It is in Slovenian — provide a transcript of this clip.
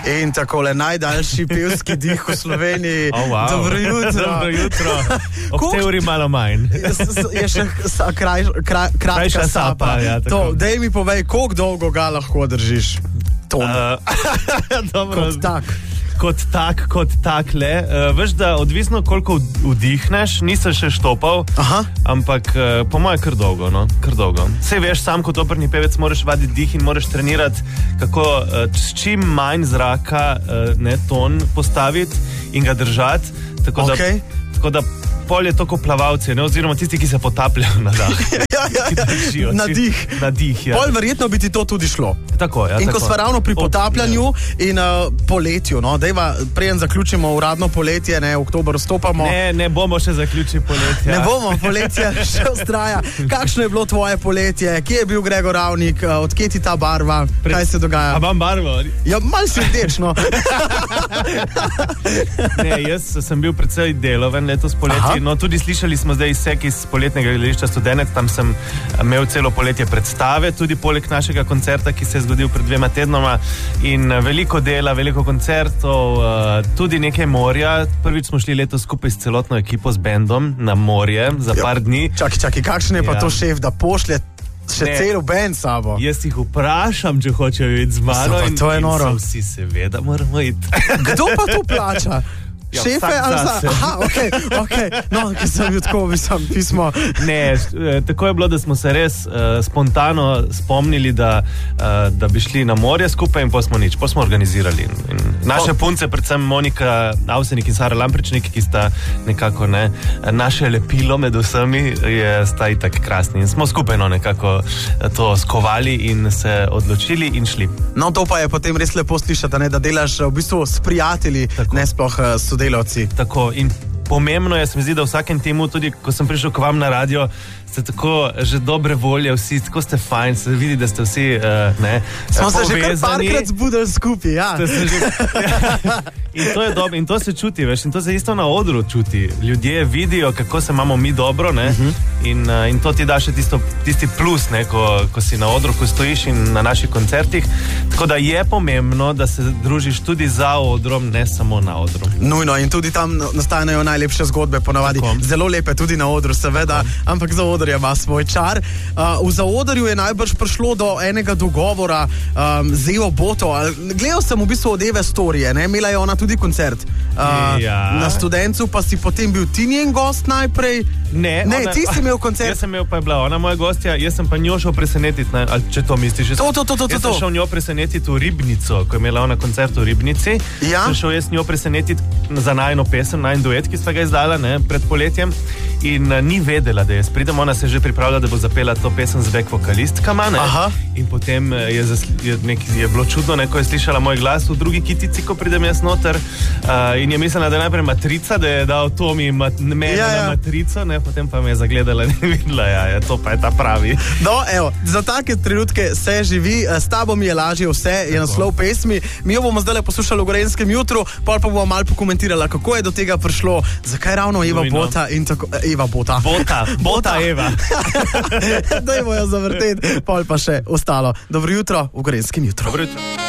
In takole najdaljši pevski dih v Sloveniji. Dobro jutro. Dobro jutro. Ob teoriji malo manj. Je še kratka sapa. Ja, daj mi povej, koliko dolgo ga lahko držiš? Dobro. Kot tak. Kot takle. Veš, da odvisno koliko vdihneš, nisem še štopal, ampak po moje kar dolgo, no? Kar dolgo. Sej veš, sam kot operni pevec moraš vaditi dih in moraš trenirati, kako s čim manj zraka ton postaviti in ga držati. Tako da pol je to kot plavalci, ne? Oziroma tisti, ki se potapljajo na dah. Na dih. Ja. Pol verjetno bi ti to tudi šlo. Tako, ja, in ko smo ravno pri potapljanju in poletju, no, dejva, preden zaključimo uradno poletje, ne, v oktober vstopamo. Ne bomo še zaključili poletja. Ne bomo, poletje še vztraja. Kakšno je bilo tvoje poletje? Kje je bil Gregor Ravnik? Odkje ti ta barva? Kaj se dogaja? A imam barvo? Ja, malo si rdečno. Ne, jaz sem bil precej deloven letos poletje. No, tudi slišali smo zdaj izsek iz poletnega gledališča Studenec, tam sem imel celo poletje predstave, tudi poleg našega koncerta, ki se je zgodil pred 2 tednoma, in veliko dela, veliko koncertov, tudi nekaj morja. Prvič smo šli letos skupaj s celotno ekipo, z bendom na morje za par dni. Čakaj, kakšen je pa to šef, da pošlje še celo bend sabo? Jaz jih vprašam, če hočejo iti z mano, in so vsi seveda moramo iti. Kdo pa to plača? Šefe ali za... Aha, okej. No, ki sem bil tako, pismo. Ne, tako je bilo, da smo se res spontano spomnili, da bi šli na morje skupaj, in pa smo organizirali. In naše punce, predvsem Monika Avsenik in Sara Lampričnik, ki sta nekako naše lepilo med vsemi, sta itak krasni. In smo skupaj nekako to skovali in se odločili in šli. No, to pa je potem res lepo slišati, da delaš v bistvu s prijatelji, ne sploh sodelavci. Tako, in pomembno je, se mi zdi, da v vsakem temu, tudi ko sem prišel k vam na radio, ste tako že dobre volje vsi, tako ste fajn, se vidi, da ste vsi smo se že kar parkrat zbudili skupaj, ja. In to je dobro, in to se čuti, veš, in to se isto na odru čuti. Ljudje vidijo, kako se imamo mi dobro, ne, in to ti da še tisti plus, ne, ko si na odru, ko stojiš in na naših koncertih. Tako da je pomembno, da se družiš tudi za odrom, ne samo na odru. Nujno, in tudi tam nastanejo najlepše zgodbe, ponavadi. Zelo lepe tudi na odru, seveda, ampak za odr ima svoj čar. V zaodrju je najbrž prišlo do enega dogovora z Evo Boto. Gledal sem v bistvu od Eve storije, ne, imela je ona tudi koncert. Na Studencu, pa si potem bil ti njen gost najprej. Ne, ti si imel koncert. Jaz sem imel, pa je bila ona moja gostja, jaz sem pa njo šel presenetiti, ali če to misliš. Jaz sem šel njo presenetiti v Ribnico, ko je imela ona koncert v Ribnici. Sem šel jaz njo presenetiti za najno pesem, najn duet, ki sva ga izdala, ne, pred poletjem, in ni vedela, da jaz pridem. Ona se je že pripravila, da bo zapela to pesem z back vokalistkama, ne. In potem je bilo čudno, ko je slišala moj glas v drugi kitici, ko pridem jaz noter, in je mislila, da je najprej matrica, da je dal Tomi mene na matrico, ne, potem pa me je zagledala in videla, to pa je ta pravi. No, evo, za take trenutke se živi, s tabo mi je lažje vse, je naslov pesmi. Mi jo bomo zdaj poslušali v Gorenjskem jutru, pol pa bomo malo pokomentirala, kako je do tega prišlo, zakaj ravno Eva Bota in tako... Eva Bota. Bota Eva. Dajmo jo zavrteti, pol pa še ostalo. Dobro jutro v Gorenjskem jutru. Dobro jutro.